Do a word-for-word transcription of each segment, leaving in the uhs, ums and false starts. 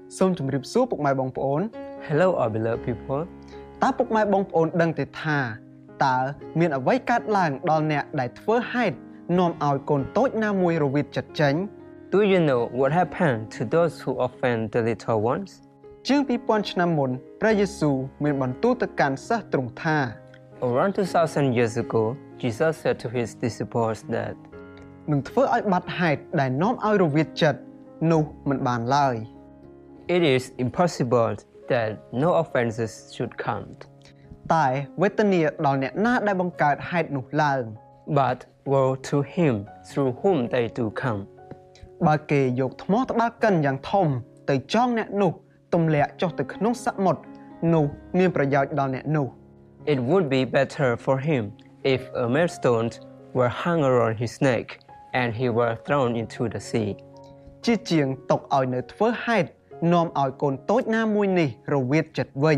សូមជម្រាបសួរពុកម៉ែបងប្អូន Hello our beloved people តើពុកម៉ែបងប្អូនដឹងទេថាតើមានអ្វីកើតឡើងដល់អ្នកដែលធ្វើហេតុនាំឲ្យកូនតូចណាមួយរវិតចិត្តចេញ Do you know what happened to those who offend the little ones ជាងពីរពាន់ឆ្នាំមុនព្រះយេស៊ូវមានបន្ទូលទៅកាន់សិស្សទ្រង់ថា Around two thousand years ago Jesus said to his disciples that នឹងធ្វើឲ្យបាត់ហេតុដែលនាំឲ្យរវិតចិត្តនោះមិនបានឡើយ It is impossible that no offenses should come តែវេទនាដល់អ្នកណាដែលបង្កើតហេតុនោះឡើង But woe to him through whom they do come បើគេយកថ្មត្បាល់កិនយ៉ាងធំទៅចងអ្នកនោះទម្លាក់ចុះទៅក្នុងសមុទ្រនោះមានប្រយោជន៍ដល់អ្នកនោះ It would be better for him if a millstone were hung around his neck and he were thrown into the sea ជាជាងຕົកឲ្យនៅធ្វើហេតុនាំឲ្យកូនតូចណាមួយនេះរវិតចិត្តវិញ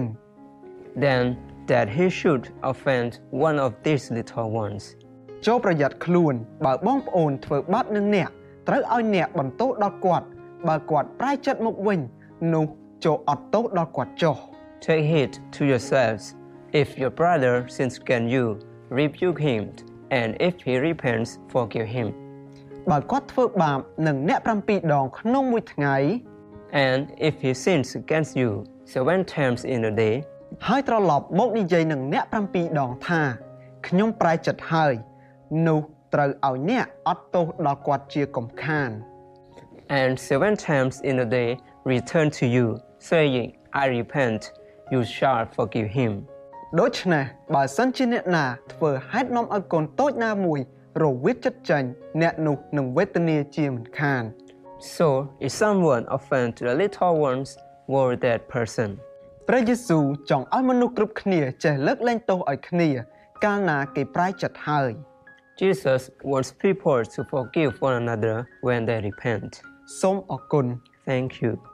Then that he should offend one of these little ones ចូលប្រយ័ត្នខ្លួនបើបងប្អូនធ្វើបាបនឹងអ្នកត្រូវឲ្យអ្នកបន្ទោសដល់គាត់បើគាត់ប្រែចិត្តមកវិញនោះចូលអត់ទោសដល់គាត់ចុះ Take heed to yourselves if your brother sins against you rebuke him and if he repents forgive him បើគាត់ធ្វើបាបនឹងអ្នក7ដងក្នុងមួយថ្ងៃ And if he sins against you seven times in a day ហើយត្រឡប់មកនិយាយនឹងអ្នក7ដងថាខ្ញុំប្រែចិត្តហើយនោះត្រូវឲ្យអ្នកអត់ទោសដល់គាត់ជាកំខាន And seven times in a day return to you saying I repent you shall forgive him ដូច្នេះបើសិនជាអ្នកណាធ្វើហេតុនាំឲ្យកូនតូចណាមួយរវិតចិត្តចេញអ្នកនោះនឹងវេទនាជាមិនខាន So if someone offend the little ones or that person ព្រះយេស៊ូវចង់ឲ្យមនុស្សគ្រប់គ្នាចេះលើកលែងទោសឲ្យគ្នាកាលណាគេប្រែចិត្តហើយ Jesus wants people to forgive one another when they repent សូមអរគុណ Thank you